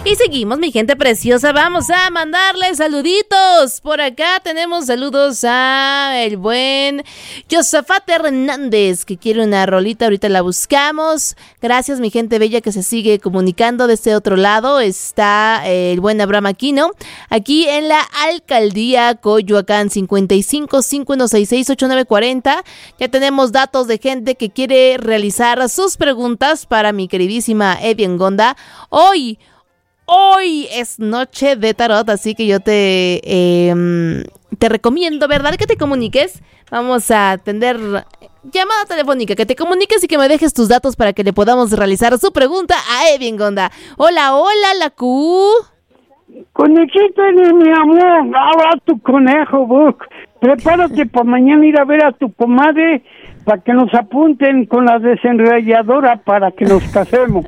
Y seguimos, mi gente preciosa, vamos a mandarle saluditos. Por acá tenemos saludos a el buen Josafat Hernández, que quiere una rolita, ahorita la buscamos. Gracias, mi gente bella que se sigue comunicando. De este otro lado está el buen Abraham Aquino, aquí en la Alcaldía Coyoacán, 55-5166-8940. Ya tenemos datos de gente que quiere realizar sus preguntas para mi queridísima Evian Gonda. Hoy es noche de tarot, así que yo te recomiendo, ¿verdad?, que te comuniques. Vamos a atender llamada telefónica, que te comuniques y que me dejes tus datos para que le podamos realizar su pregunta a Evian Gonda. Hola, la Q. Conejito, mi amor, ahora tu conejo, Buck. Prepárate para mañana ir a ver a tu comadre para que nos apunten con la desenrolladora para que nos casemos.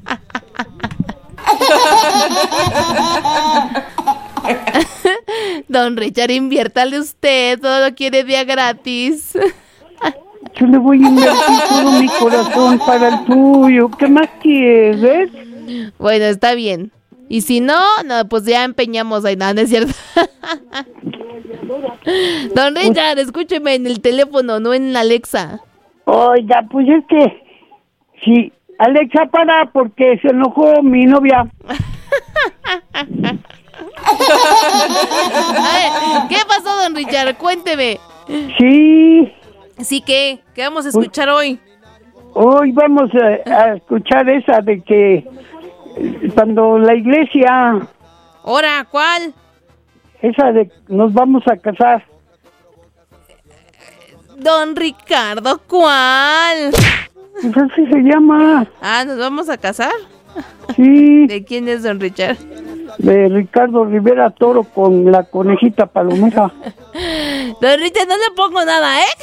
Don Richard, inviértale usted, todo lo quiere día gratis. Yo le voy a invertir todo mi corazón para el tuyo. ¿Qué más quieres? Bueno, está bien. Y si no, pues ya empeñamos ahí, no es cierto. Don Richard, escúcheme en el teléfono, no en Alexa. Oiga, pues es que sí, Alexa, para, porque se enojó mi novia. Ay, ¿qué pasó, don Richard? Cuénteme. Sí. ¿Sí qué? ¿Qué vamos a escuchar hoy? Hoy vamos a escuchar esa de que cuando la iglesia... ¿Ahora cuál? Esa de nos vamos a casar. Don Ricardo, ¿cuál? Pues así se llama. Ah, ¿nos vamos a casar? Sí. ¿De quién es don Richard? De Ricardo Rivera Toro con la conejita palomera. Don Richard, no le pongo nada, ¿eh?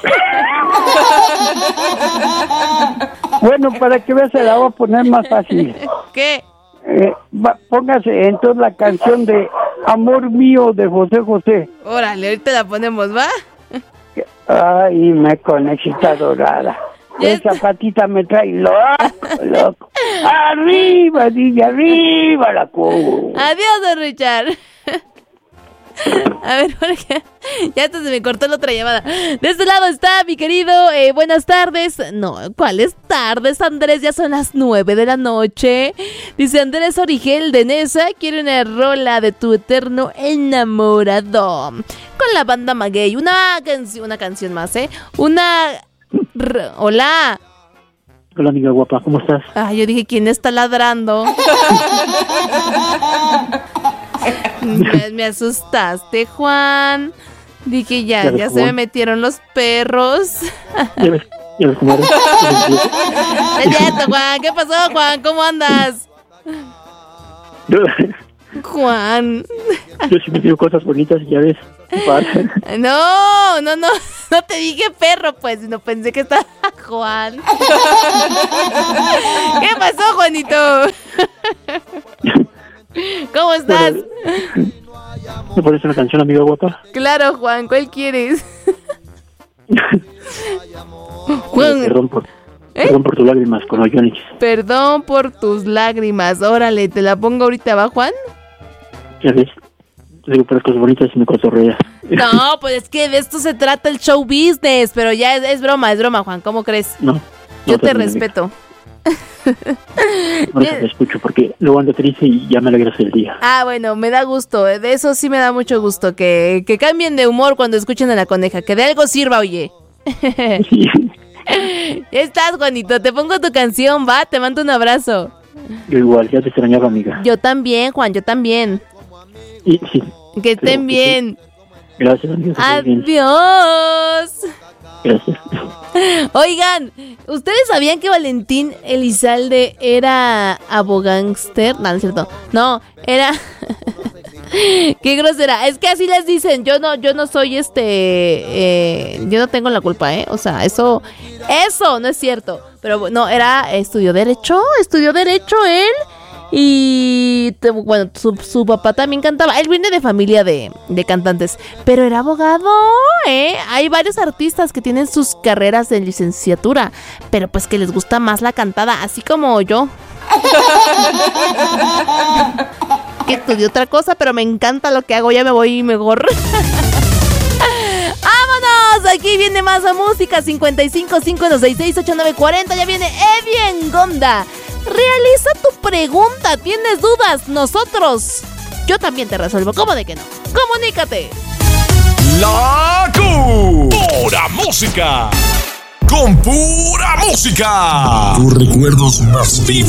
Bueno, para que veas, se la voy a poner más fácil. ¿Qué? Póngase entonces la canción de Amor Mío de José José. Órale, ahorita la ponemos, ¿va? Ay, me conejita dorada. Esa patita me trae loco. Arriba, DJ, arriba la cu. Adiós, don Richard. A ver, porque ya hasta se me cortó la otra llamada. De este lado está mi querido, buenas tardes. No, ¿cuáles tardes, Andrés? Ya son las 9 de la noche. Dice Andrés Origel de Nesa, quiere una rola de tu eterno enamorado con la banda Maguey. Una canción más, Hola. Hola, amiga guapa, ¿cómo estás? Ah, yo dije, ¿quién está ladrando? Me asustaste, Juan. Dije, ya se me metieron los perros. Ya ves cómo eres. Es cierto, Juan. ¿Qué pasó, Juan? ¿Cómo andas? Juan. Yo sí me digo cosas bonitas, ya ves. No te dije perro, pues, no pensé que estaba Juan. ¿Qué pasó, Juanito? ¿Cómo estás? ¿Me pones una canción, amiga guapa? Claro, Juan, ¿cuál quieres? Juan, perdón por tus lágrimas con Oyonix. Perdón por tus lágrimas. Órale, te la pongo ahorita, ¿va, Juan? Ya ves, te digo puras cosas bonitas y me cotorreas. No, pues es que de esto se trata el show business, pero ya es broma, Juan, ¿cómo crees? No yo te respeto. Por eso te escucho, porque luego ando triste y ya me alegras el día. Ah, bueno, me da gusto, de eso sí me da mucho gusto, que cambien de humor cuando escuchen a la coneja, que de algo sirva, oye. Sí. Ya estás, Juanito, te pongo tu canción, va, te mando un abrazo. Yo igual, ya te extrañaba, amiga. Yo también, Juan, yo también. Y, sí. Que estén bien. Gracias, amigo. Adiós. Gracias. Oigan, ¿ustedes sabían que Valentín Elizalde era abogánster? No, no es cierto. No, era... Qué grosera. Es que así les dicen. Yo no soy yo no tengo la culpa, o sea, eso no es cierto. Pero no, estudió derecho él. Y bueno, su papá también cantaba. Él viene de familia de cantantes, pero era abogado, ¿eh? Hay varios artistas que tienen sus carreras de licenciatura, pero pues que les gusta más la cantada, así como yo. Que estudié otra cosa, pero me encanta lo que hago, ya me voy mejor. ¡Vámonos! Aquí viene más música. 55 5166 8940. Ya viene Eddie Engonda. Realiza tu pregunta. ¿Tienes dudas? Nosotros, yo también te resuelvo. ¿Cómo de que no? Comunícate. La pura música. Con pura música. Tus recuerdos más vivos.